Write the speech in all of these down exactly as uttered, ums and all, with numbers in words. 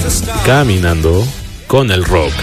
Caminando con el rock.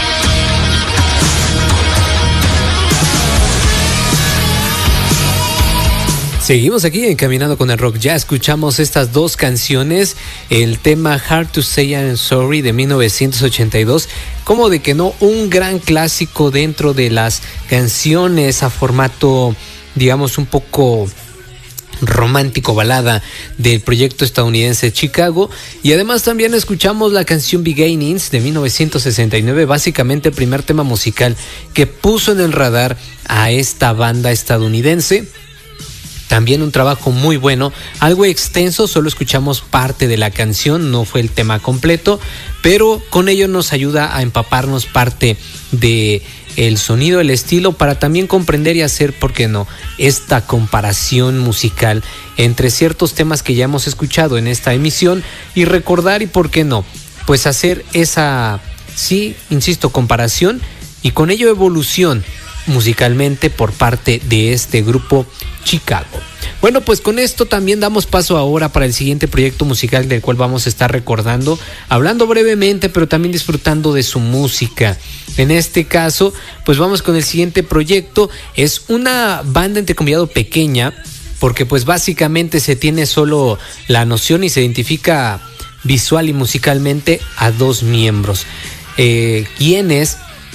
Seguimos aquí en Caminando con el Rock. Ya escuchamos estas dos canciones, el tema Hard to Say I'm Sorry de mil novecientos ochenta y dos, como de que no, un gran clásico dentro de las canciones a formato, digamos, un poco romántico, balada del proyecto estadounidense Chicago. Y además también escuchamos la canción Beginnings de mil novecientos sesenta y nueve, básicamente el primer tema musical que puso en el radar a esta banda estadounidense. También un trabajo muy bueno, algo extenso, solo escuchamos parte de la canción, no fue el tema completo, pero con ello nos ayuda a empaparnos parte de el sonido, el estilo, para también comprender y hacer, ¿por qué no?, esta comparación musical entre ciertos temas que ya hemos escuchado en esta emisión y recordar y, ¿por qué no?, pues hacer esa, sí, insisto, comparación y con ello evolución musicalmente por parte de este grupo Chicago. Bueno, pues con esto también damos paso ahora para el siguiente proyecto musical del cual vamos a estar recordando, hablando brevemente, pero también disfrutando de su música. En este caso, pues vamos con el siguiente proyecto. Es una banda entrecomillado pequeña, porque pues básicamente se tiene solo la noción y se identifica visual y musicalmente a dos miembros, eh, quienes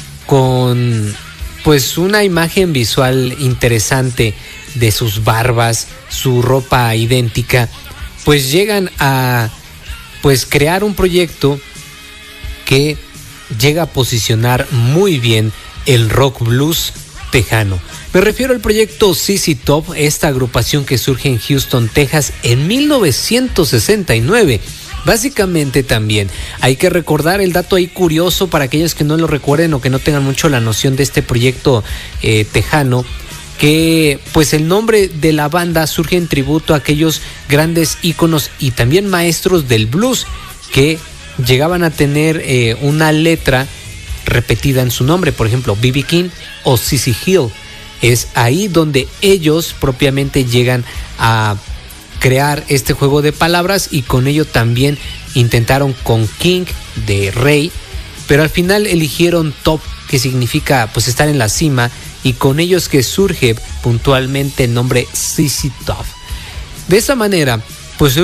con pues una imagen visual interesante de sus barbas, su ropa idéntica, pues llegan a pues crear un proyecto que llega a posicionar muy bien el rock blues tejano. Me refiero al proyecto Z Z Top, esta agrupación que surge en Houston, Texas en mil novecientos sesenta y nueve. Básicamente también hay que recordar el dato ahí curioso para aquellos que no lo recuerden o que no tengan mucho la noción de este proyecto eh, tejano, que pues el nombre de la banda surge en tributo a aquellos grandes íconos y también maestros del blues que llegaban a tener eh, una letra repetida en su nombre, por ejemplo B B King o Cissy Hill. Es ahí donde ellos propiamente llegan a crear este juego de palabras y con ello también intentaron con King de rey, pero al final eligieron Top, que significa pues estar en la cima, y con ellos que surge puntualmente el nombre Z Z Top. De esa manera pues